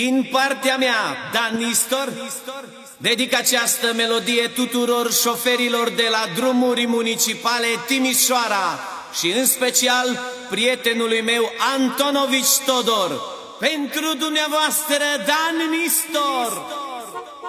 Din partea mea, Dan Nistor, dedic această melodie tuturor șoferilor de la drumuri municipale Timișoara și în special prietenului meu Antonovici Todor. Pentru dumneavoastră, Dan Nistor!